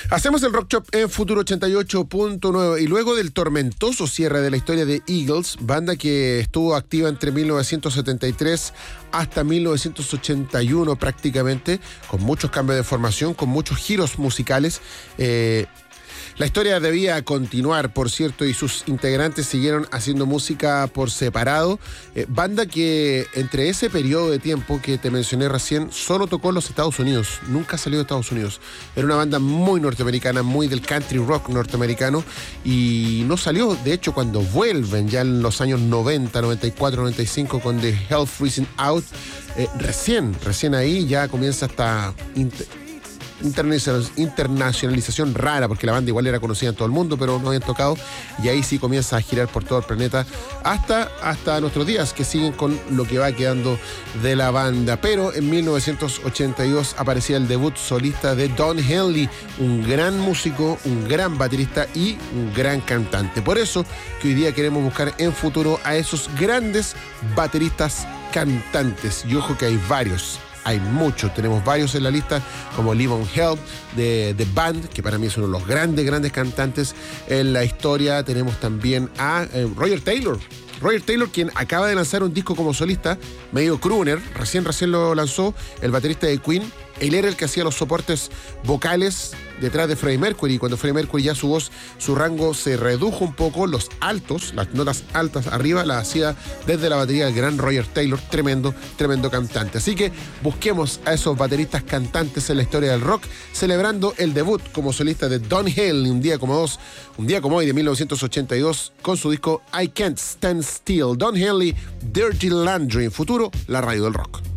Hacemos el Rock Shop en Futuro 88.9 y luego del tormentoso cierre de la historia de Eagles, banda que estuvo activa entre 1973 hasta 1981 prácticamente, con muchos cambios de formación, con muchos giros musicales. La historia debía continuar, por cierto, y sus integrantes siguieron haciendo música por separado. Banda que entre ese periodo de tiempo que te mencioné recién, solo tocó en los Estados Unidos, nunca salió de Estados Unidos. Era una banda muy norteamericana, muy del country rock norteamericano, y no salió, de hecho, cuando vuelven ya en los años 90, 94, 95 con The Hell Freezing Out, recién ahí ya comienza esta internacionalización rara, porque la banda igual era conocida en todo el mundo, pero no habían tocado, y ahí sí comienza a girar por todo el planeta hasta nuestros días, que siguen con lo que va quedando de la banda. Pero en 1982 aparecía el debut solista de Don Henley, un gran músico, un gran baterista y un gran cantante. Por eso que hoy día queremos buscar en Futuro a esos grandes bateristas cantantes, y ojo que hay varios. Hay muchos, tenemos varios en la lista, como Levon Helm de The Band, que para mí es uno de los grandes cantantes en la historia. Tenemos también a Roger Taylor. Roger Taylor, quien acaba de lanzar un disco como solista, medio crooner, recién lo lanzó, el baterista de Queen. Él era el que hacía los soportes vocales detrás de Freddie Mercury. Cuando Freddie Mercury ya su voz, su rango se redujo un poco, los altos, las notas altas arriba, las hacía desde la batería del gran Roger Taylor, tremendo cantante. Así que busquemos a esos bateristas cantantes en la historia del rock, celebrando el debut como solista de Don Henley, un día como hoy de 1982, con su disco I Can't Stand Still. Don Henley, Dirty Laundry, en Futuro, la radio del rock.